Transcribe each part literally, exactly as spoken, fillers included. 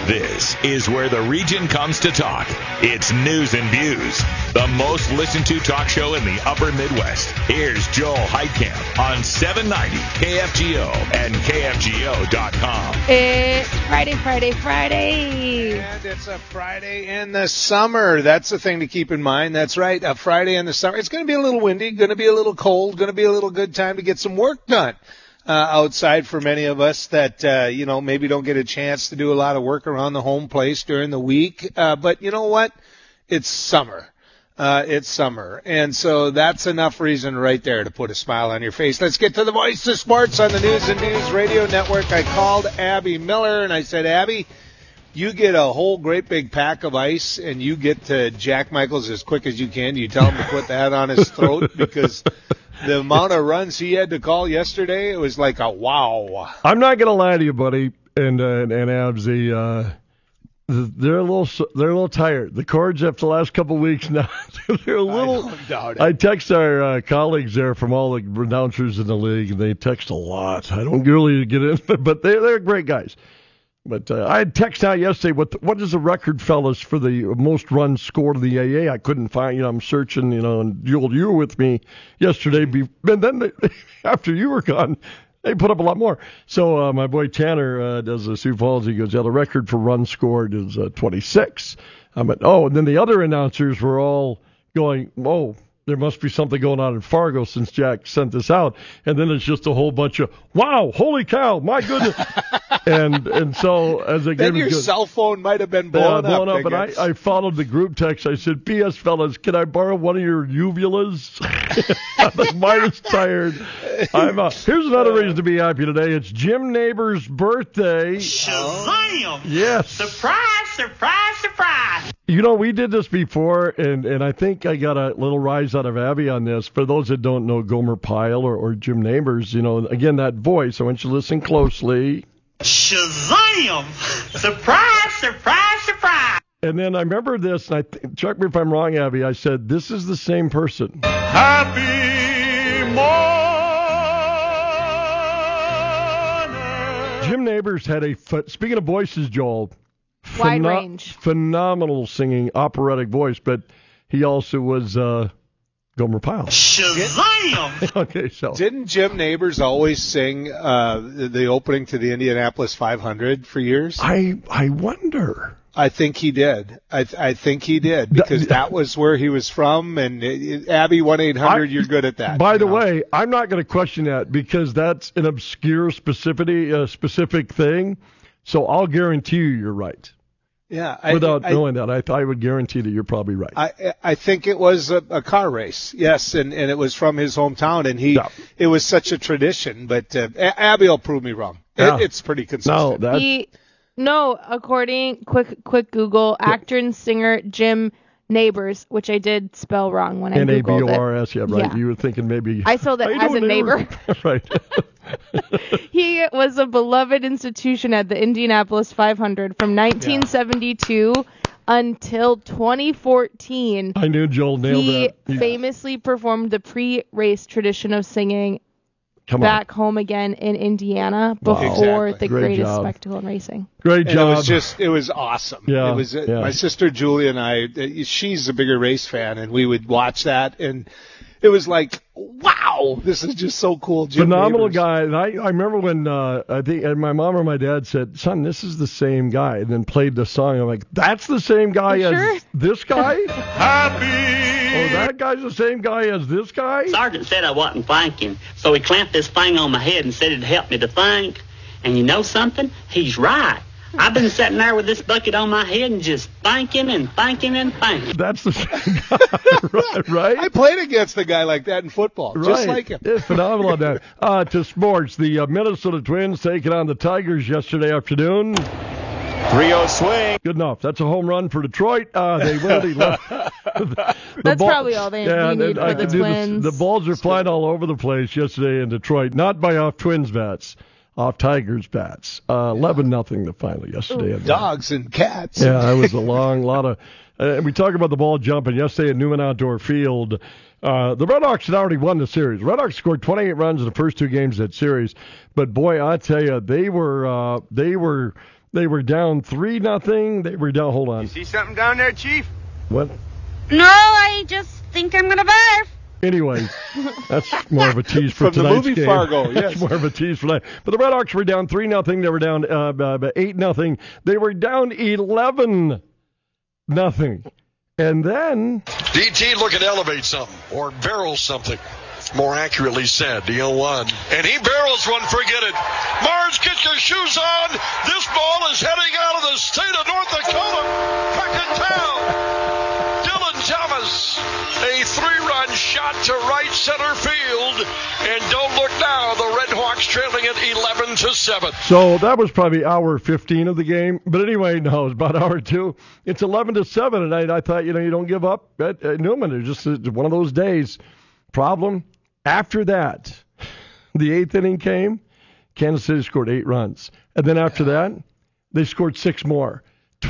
This is where the region comes to talk. It's News and Views, the most listened to talk show in the upper Midwest. Here's Joel Heitkamp on seven ninety K F G O and K F G O dot com. It's Friday, Friday, Friday. And it's a Friday in the summer. That's the thing to keep in mind. That's right, a Friday in the summer. It's going to be a little windy, going to be a little cold, going to be a little good time to get some work done. Uh, outside for many of us that, uh, you know, maybe don't get a chance to do a lot of work around the home place during the week. Uh, but you know what? It's summer. Uh, it's summer. And so that's enough reason right there to put a smile on your face. Let's get to the voice of sports on the News and Views Radio Network. I called Abby Miller and I said, Abby, you get a whole great big pack of ice and you get to Jack Michaels as quick as you can. You tell him to put that on his throat because the amount of runs he had to call yesterday, it was like a wow. I'm not going to lie to you, buddy, and uh, and, and Abs, the, uh, they're a little they're a little tired. The Cords, after the last couple of weeks now, they're a little. I don't doubt it. I text our uh, colleagues there from all the announcers in the league, and they text a lot. I don't really get in, but they're they're great guys. But uh, I had text out yesterday, what the, what is the record, fellas, for the most runs scored in the A A? I couldn't find, you know, I'm searching, you know, and Joel, you were with me yesterday. And then they, after you were gone, they put up a lot more. So uh, my boy Tanner uh, does the Sioux Falls. He goes, yeah, the record for runs scored is uh, twenty-six. I went, oh, and then the other announcers were all going, oh, there must be something going on in Fargo since Jack sent this out. And then it's just a whole bunch of, wow, holy cow, my goodness. and and so as the then game your goes, cell phone might have been blown, uh, blown up. up and I, I followed the group text. I said, P S fellas, can I borrow one of your uvulas? Mine is tired. I'm uh, here's another reason to be happy today. It's Jim Neighbors' birthday. Shazam! Yes. Surprise, surprise, surprise! You know, we did this before, and, and I think I got a little rise out of Abby on this. For those that don't know Gomer Pyle or, or Jim Neighbors, you know, again, that voice, I want you to listen closely. Shazam! Surprise, surprise, surprise! And then I remember this, and I th- check me if I'm wrong, Abby. I said, this is the same person. Happy morning! Jim Neighbors had a, ph- speaking of voices, Joel, Wide pheno- range. phenomenal singing operatic voice, but he also was uh, Gomer Pyle. Shazam! Okay, so. Didn't Jim Neighbors always sing uh, the, the opening to the Indianapolis five hundred for years? I I wonder. I think he did. I th- I think he did because that was where he was from. And it, it, Abby, one eight hundred, you're good at that. By the know? way, I'm not going to question that because that's an obscure specific, uh, specific thing. So I'll guarantee you you're right. Yeah, I, Without I, knowing that, I, I would guarantee that you're probably right. I I think it was a, a car race, yes, and, and it was from his hometown, and he Yeah. it was such a tradition. But uh, A- Abby will prove me wrong. Yeah. It, it's pretty consistent. No, that He, no, according, quick quick Google, actor and singer Jim Neighbors, which I did spell wrong when I N A B Googled O R S, yeah, right. Yeah. You were thinking maybe. I spelled it How you as a doing, neighbor. Right. He was a beloved institution at the Indianapolis five hundred from nineteen seventy-two until twenty fourteen. I knew Joel nailed He that. Yeah. famously performed the pre-race tradition of singing Come back home again in Indiana Wow. before Exactly. the Great greatest job. spectacle in racing. on. Great And job. it was just, it was awesome. Yeah, It was, uh, yeah. my sister Julie and I, uh, she's a bigger race fan, and we would watch that, and it was like, wow, this is just so cool. Jim Phenomenal Neighbors. guy. And I, I remember when uh, I think and my mom or my dad said, son, this is the same guy, and then played the song. I'm like, that's the same guy You as sure? this guy? Happy! Oh, that guy's the same guy as this guy? Sergeant said I wasn't thinking, so he clamped this thing on my head and said it'd help me to think. And you know something? He's right. I've been sitting there with this bucket on my head and just thinking and thinking and thinking. That's the same guy, right? right? I played against a guy like that in football, just Right. like him. It's phenomenal on that. Uh, to sports, the uh, Minnesota Twins taking on the Tigers yesterday afternoon. three oh swing. Good enough. That's a home run for Detroit. Uh, they win. the That's ball- probably all they yeah, we need and I for the can do this- Twins. The balls are flying all over the place yesterday in Detroit, not by off Twins bats. Uh, off Tigers bats. Uh, eleven nothing the final yesterday. Dogs and cats. Yeah, that was a long lot of. Uh, we talk about the ball jumping yesterday at Newman Outdoor Field. Uh, the Red Hawks had already won the series. Red Hawks scored twenty-eight runs in the first two games of that series, but boy, I tell you, they were uh, they were they were down three nothing. They were down. Hold on. You see something down there, Chief? What? No, I just think I'm gonna barf. Anyway, that's more of a tease for From the tonight's movie game. Fargo, yes. That's more of a tease for that. But the Red Hawks were down three nothing. They were down uh, uh, eight nothing. They were down eleven nothing. And then D T looking to elevate something or barrel something. More accurately said, the oh one. And he barrels one, forget it. Mars, get your shoes on. This ball is heading out of the state of North Dakota. Puckett Dylan Thomas, a three-run shot to right center field. And don't look now, the Red Hawks trailing it eleven to seven. So that was probably hour fifteen of the game. But anyway, no, it was about hour two. It's eleven to seven, and I, I thought, you know, you don't give up at, at Newman. It's just it's one of those days. Problem, after that, the eighth inning came. Kansas City scored eight runs. And then after that, they scored six more.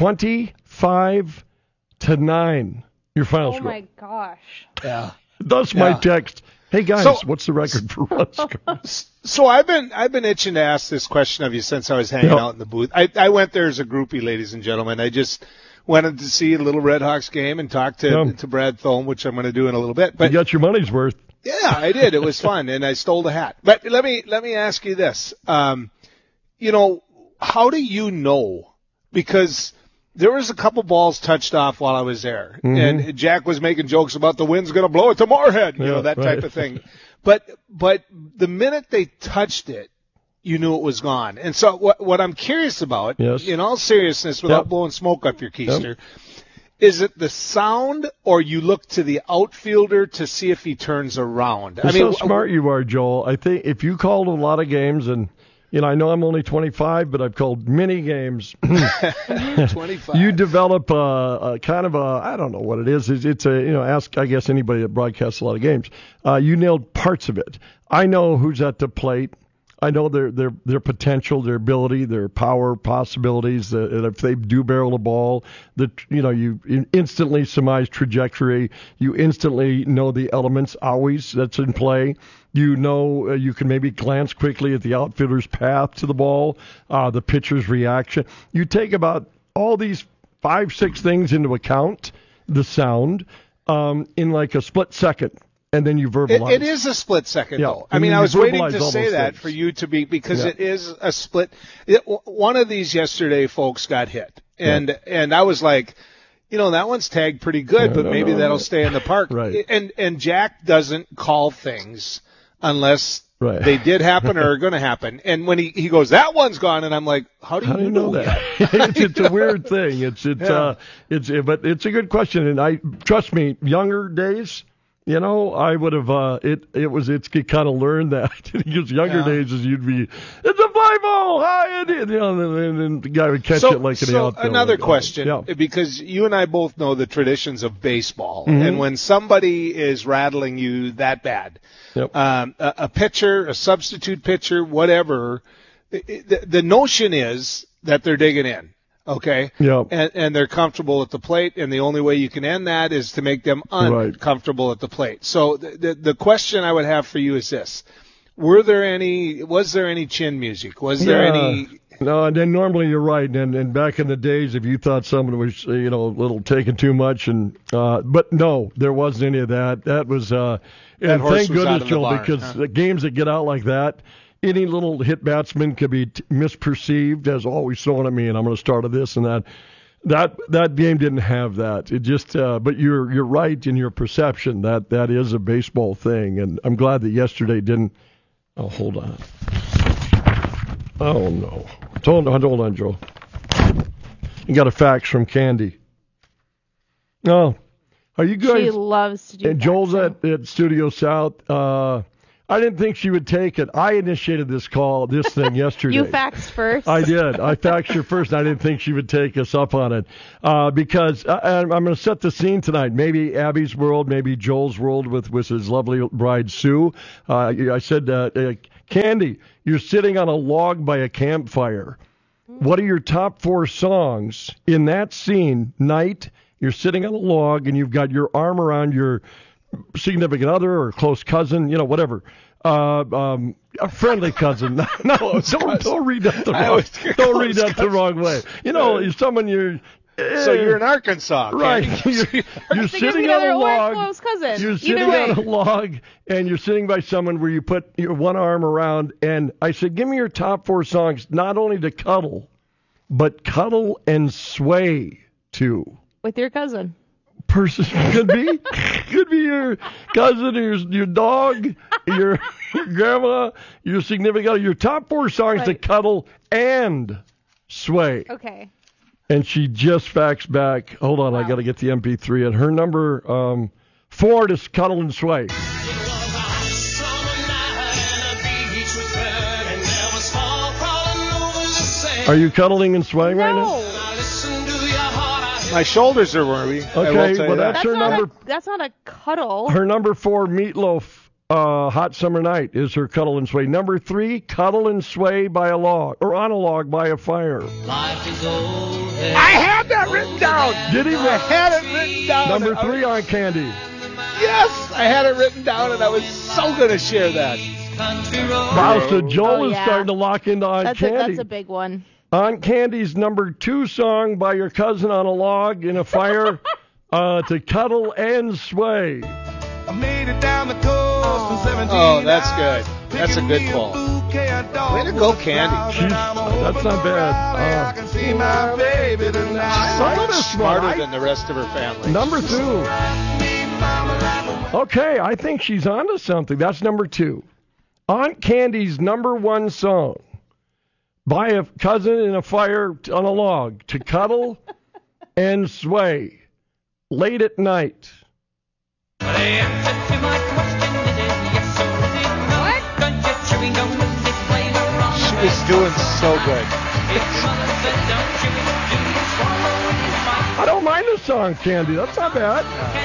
twenty-five to nine, your final Oh score. my gosh. Yeah. Thus Yeah. my text. Hey guys, So- what's the record for runs scored? So I've been I've been itching to ask this question of you since I was hanging Yep. out in the booth. I, I went there as a groupie, ladies and gentlemen. I just wanted to see a little Red Hawks game and talk to Yeah. to Brad Thome, which I'm going to do in a little bit. But You got your money's worth. yeah, I did. It was fun, and I stole the hat. But let me let me ask you this. Um, you know, how do you know? Because there was a couple balls touched off while I was there, Mm-hmm. and Jack was making jokes about the wind's going to blow it to Moorhead, you Yeah, know, that right. type of thing. But but the minute they touched it, you knew it was gone. And so what what I'm curious about, Yes. in all seriousness, without Yep. blowing smoke up your keister, is it the sound, or you look to the outfielder to see if he turns around? That's I mean, how smart you are, Joel. I think if you called a lot of games, and you know, I know I'm only twenty-five, but I've called many games. twenty-five. You develop a, a kind of a, I don't know what it is. It's, it's a, you know, ask, I guess, anybody that broadcasts a lot of games. Uh, you nailed parts of it. I know who's at the plate. I know their their their potential, their ability, their power, possibilities. Uh, and if they do barrel the ball, that you know you instantly surmise trajectory. You instantly know the elements always that's in play. You know uh, you can maybe glance quickly at the outfielder's path to the ball, uh, the pitcher's reaction. You take about all these five six things into account, the sound, um, in like a split second. And then you It, verbalize. it is a split second, Yeah. though. I And mean, then I you was waiting verbalize to all say those that things. for you to be, because Yeah. it is a split. It, one of these yesterday, folks, got hit. And, and I was like, you know, that one's tagged pretty good, Yeah, but no, maybe no, that'll right. stay in the park. Right. And, and Jack doesn't call things unless Right. they did happen or are going to happen. And when he, he goes, that one's gone, and I'm like, how do you, How do you know that? it's, it's a weird thing. It's it's Yeah. uh it's but it's a good question, and I trust me. Younger days, you know, I would have uh it it was it's kind of learned that. Because younger Yeah. days is you'd be it's a fly ball, hi, Indian, you know, and, and, and the guy would catch so, it like in the so outfield. another Like, oh, question, yeah. because you and I both know the traditions of baseball, Mm-hmm. and when somebody is rattling you that bad, Yep. um, a, a pitcher, a substitute pitcher, whatever, it, it- the, the notion is that they're digging in, okay? Yep. And, and they're comfortable at the plate, and the only way you can end that is to make them Right. uncomfortable at the plate. So the, the the question I would have for you is this: Were there any? Was there any chin music? Was there Yeah. any? No, and then normally you're right. And and back in the days, if you thought someone was, uh, you know, a little taking too much, and uh, but no, there wasn't any of that. That was, uh, That and horse thank was out goodness, of the Joel, barn, because huh? the games that get out like that, any little hit batsman could be t- misperceived as always throwing at me, and I'm going to start at this and that. That that game didn't have that. It just, uh, but you're you're right in your perception that that is a baseball thing, and I'm glad that yesterday didn't. Oh, hold on. Oh no. Hold on, hold on, Joe. You got a fax from Candy. Oh, are you guys? She loves to do And Joel's faxing. at, at Studio South. Uh, I didn't think she would take it. I initiated this call, this thing yesterday. You faxed first. I did. I faxed her first, and I didn't think she would take us up on it. Uh, because uh, and I'm going to set the scene tonight. Maybe Abby's world, maybe Joel's world with, with his lovely bride, Sue. Uh, I said uh, uh, Candy, you're sitting on a log by a campfire. What are your top four songs in that scene? Night, you're sitting on a log and you've got your arm around your significant other or close cousin, you know, whatever. Uh, um, a friendly cousin. No, don't, don't read that the wrong. Don't read that the wrong way. You know, someone you're. Eh, So you're in Arkansas, right? You're, you're sitting on a log. Close cousin. You're sitting on a log, and you're sitting by someone where you put your one arm around. And I said, give me your top four songs, not only to cuddle, but cuddle and sway to. With your cousin. Person could be could be your cousin, your your dog, your, your grandma, your significant other. Your top four songs Right. to cuddle and sway. Okay. And she just faxed back. Hold on, I Wow. got to get the M P three. And her number um, four to cuddle and sway. Are you cuddling and swaying right now? No. My shoulders are worried. I will Okay, tell well you that. that's That's her not number. a that's not a cuddle. Her number four, Meatloaf, uh, Hot Summer Night, is her cuddle and sway. Number three, Cuddle and Sway by a log, or on a log by a fire. I had that written down. Did he? I had it written down. Number I was- three on Candy. Yes, I had it written down, and I was so going to share that. Wow, so Joel Oh, is yeah. starting to lock into on That's a, Candy. that's a big one. On Candy's number two song by your cousin on a log in a fire, uh, to cuddle and sway. I made it down the coast in seventeen Oh, that's good. That's a good pull. Way to go, Candy. She's, that's not bad. I can see my baby tonight. Some Much of this smarter one, I- than the rest of her family. Number two. Okay, I think she's onto something. That's number two. Aunt Candy's number one song by a cousin in a fire on a log to cuddle and sway late at night. She was doing so good. I don't mind the song, Candy. That's not bad.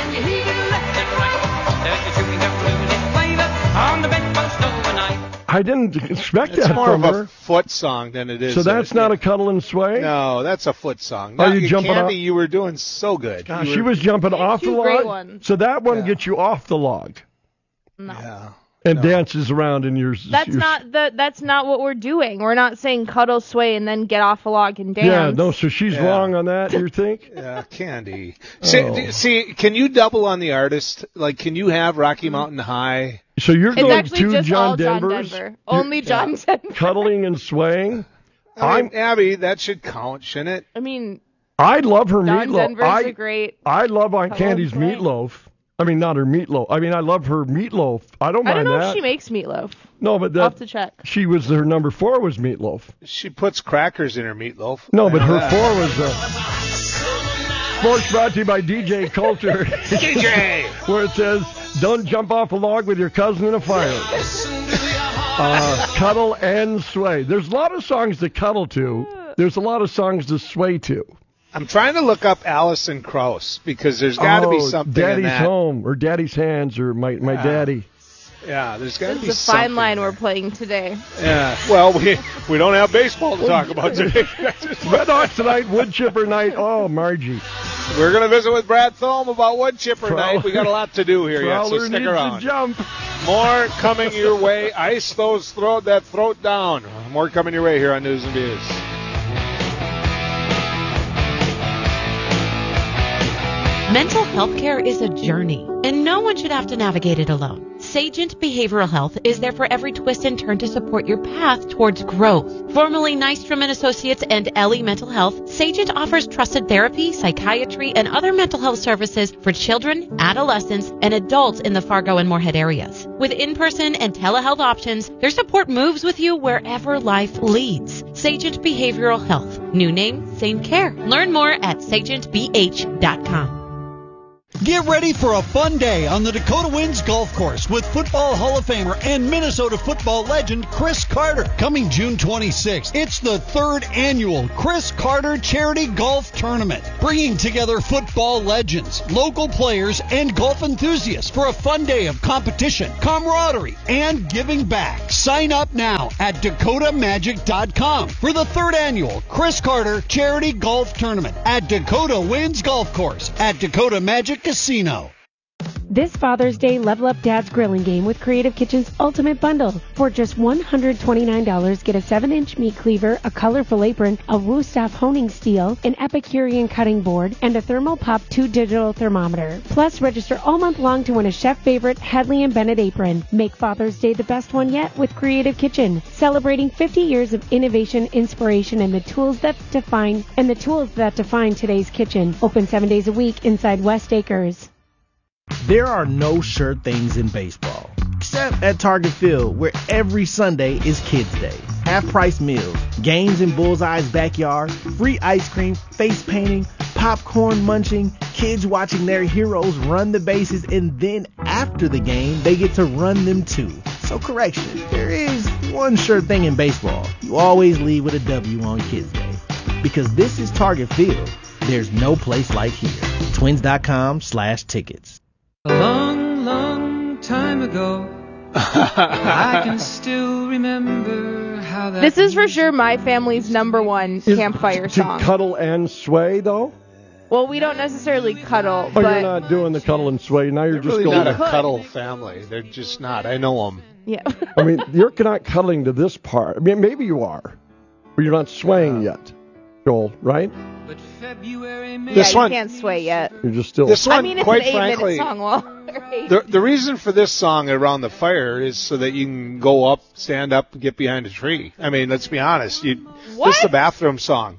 I didn't expect It's that more from of a her. foot song than it is. So that's a, not a cuddle and sway? No, that's a foot song. Are Now, you jumping Candy, off- you were doing so good. Gosh, You she were- was jumping off the two great log. ones. So that one Yeah. gets you off the log No. Yeah. and No. dances around in your. That's your, not the that's not what we're doing. We're not saying cuddle, sway, and then get off a log and dance. Yeah, no. So she's Yeah. wrong on that. You think? Yeah, Candy. See, Oh. d- see, can you double on the artist? Like, can you have Rocky Mountain High? So you're It's going actually to just John all John Denver's, Denver. You're Only John Denver. cuddling and swaying. I mean, I'm. Abby, that should count, shouldn't it? I mean, I love her John meatloaf. Denver's I a great. I love Aunt Cuddle Candy's and sway. meatloaf. I mean, not her meatloaf. I mean, I love her meatloaf. I don't I mind don't know that. if she makes meatloaf. no, but I'll have that to check. she was her number four was meatloaf. She puts crackers in her meatloaf. No, but I know her that. four was. Uh, Sports brought to you by D J Culture. D J! Where it says, don't jump off a log with your cousin in a fire. Uh, cuddle and sway. There's a lot of songs to cuddle to. There's a lot of songs to sway to. I'm trying to look up Alison Krauss because there's got to oh, be something Daddy's in that. home or Daddy's hands or my, my Yeah. daddy. Yeah, there's got to This be is a something. fine line there. we're playing today. Yeah. Well, we we don't have baseball to talk about today. Red Hawks tonight, wood chipper night. Oh, Margie. We're going to visit with Brad Thome about wood chipper Prowler- night. We got a lot to do here yet, so Prowler stick needs around. to jump. More coming your way. Ice those throat that throat down. More coming your way here on News and Views. Mental health care is a journey, and no one should have to navigate it alone. Sagent Behavioral Health is there for every twist and turn to support your path towards growth. Formerly Nystrom and Associates and Ellie Mental Health, Sagent offers trusted therapy, psychiatry, and other mental health services for children, adolescents, and adults in the Fargo and Moorhead areas. With in-person and telehealth options, their support moves with you wherever life leads. Sagent Behavioral Health. New name, same care. Learn more at sagent b h dot com. Get ready for a fun day on the Dakota Winds Golf Course with Football Hall of Famer and Minnesota football legend Chris Carter. Coming June twenty-sixth, it's the third annual Chris Carter Charity Golf Tournament. bringing together football legends, local players, and golf enthusiasts for a fun day of competition, camaraderie, and giving back. Sign up now at Dakota Magic dot com for the third annual Chris Carter Charity Golf Tournament at Dakota Winds Golf Course at Dakota Magic Casino. This Father's Day, level up Dad's grilling game with Creative Kitchen's Ultimate Bundle. For just one hundred twenty-nine dollars, get a seven inch meat cleaver, a colorful apron, a Wusthof honing steel, an Epicurean cutting board, and a Thermal Pop two digital thermometer. Plus, register all month long to win a chef favorite Hadley and Bennett apron. Make Father's Day the best one yet with Creative Kitchen, celebrating fifty years of innovation, inspiration, and the tools that define and the tools that define today's kitchen. Open seven days a week inside West Acres. There are no sure things in baseball, except at Target Field, where every Sunday is Kids Day. Half-price meals, games in Bullseye's backyard, free ice cream, face painting, popcorn munching, kids watching their heroes run the bases, and then after the game, they get to run them too. So correction, there is one sure thing in baseball. You always leave with a W on Kids Day. Because this is Target Field, there's no place like here. Twins.com slash tickets. A long, long time ago, I can still remember how that... This is for sure my family's number one Is campfire to song. Cuddle and sway, though? Well, we don't necessarily cuddle, Oh, but... you're not doing the cuddle and sway. Now you're They're just really going... not a Could. cuddle family. They're just not. I know them. Yeah. I mean, you're not cuddling to this part. I mean, maybe you are. But you're not swaying yet, Joel, right? But February may... This yeah, one- you can't sway yet. You're just still... This one, I mean, it's quite an frankly, eight-minute song. Well, right. the, the reason for this song around the fire is so that you can go up, stand up, and get behind a tree. I mean, let's be honest. You, What? This is a bathroom song.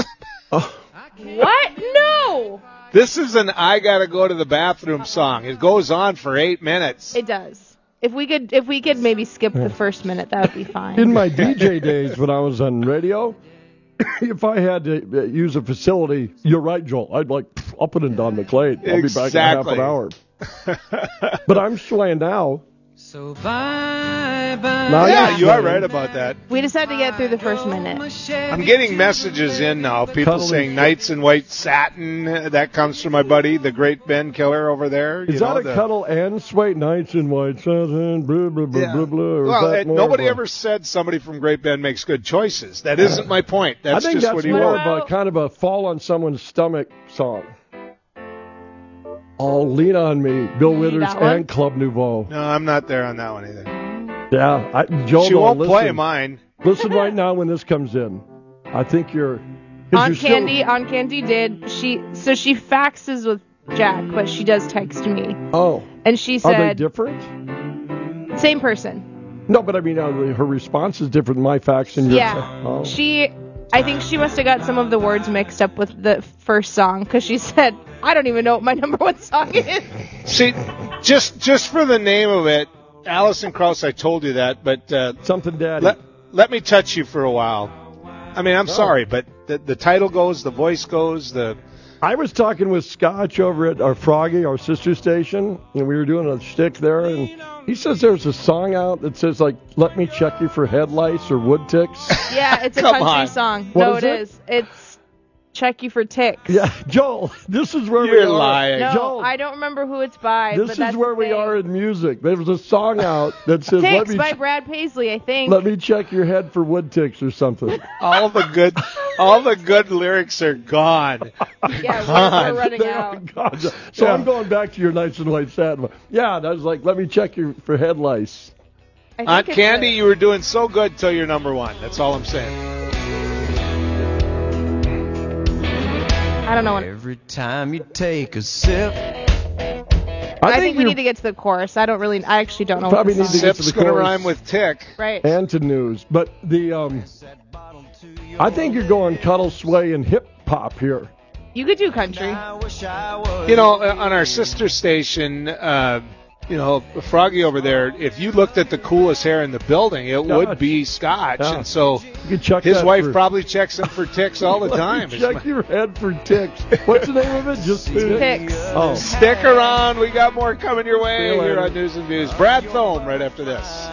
What? No! This is an I gotta go to the bathroom song. It goes on for eight minutes. It does. If we could, if we could maybe skip the first minute, that would be fine. In my D J days when I was on radio, if I had to uh, use a facility, you're right, Joel, I'd like up and Don McLean. I'll be back in half an Exactly. hour. But I'm swaying now. So bye, bye. Now Yeah, you're you are swaying. right about that. We just had to get through the first minute. I'm getting messages in now. People Cuddling. saying Knights in White Satin. That comes from my buddy, the great Ben Killer over there. Is You that know, a the- cuddle and sway? Nights in white satin, blah, blah, blah, Yeah. blah, blah. Or is Well, that it- more nobody of a- ever said somebody from Great Bend makes good choices. That isn't my point. I That's think just that's what he more wrote. of a kind of a fall on someone's stomach song. Oh, Lean on Me, Bill Withers that one? and Club Nouveau. No, I'm not there on that one either. Yeah, I, Joel, She no, won't listen, play mine. Listen right now when this comes in. I think you're... 'cause On you're still- Candy, on Candy did she? So she faxes with Jack, but she does text me, Oh, and she are they said, different? "Same person." No, but I mean, uh, her response is different than my fax and your... Yeah, Oh. she. I think she must have got some of the words mixed up with the first song because she said, "I don't even know what my number one song is." See, just just for the name of it, Alison Krauss, I told you that, but uh, Something Daddy. let, let me touch you for a while. I mean, I'm No. sorry, but the, the title goes, the voice goes, the... I was talking with Scotch over at our Froggy, our sister station, and we were doing a shtick there, and he says there's a song out that says, like, let me check you for head lice or wood ticks. Yeah, it's a Come country on. song. What no, is it it? is. It's "Check You for Ticks." Yeah, Joel, this is where we You're are. lying. No, Joel, I don't remember who it's by. this but is that's where the we thing. are in music. There's a song out that says, let Ticks me, by ch- Brad Paisley, I think. let me check your head for wood ticks or something. All the good all the good lyrics are gone. yeah, we're, God. we're running They are out. gone. So Yeah. I'm going back to your Nights in White Satin. Yeah, that was like, let me check you for head lice. I think Aunt it's Candy, a- you were doing so good till you're number one. That's all I'm saying. I don't know what. Every time you take a sip. I, think, we you need to get to the chorus. I don't really. I actually don't know Probably what the need song to get Sip's the going to chorus. rhyme with tick. Right. and to news. But the um, I think you're going cuddle, sway, and hip hop here. You could do country. You know, uh, on our sister station, uh, you know, Froggy over there, if you looked at the coolest hair in the building, it would Scotch. be Scotch. Yeah. And so You could check his that wife for- probably checks him for ticks all the Let me time. check your head for ticks. What's the name of it? Just Ticks. Oh. Stick around. We got more coming your See way you here later. on News and Views. Brad Thome right after this.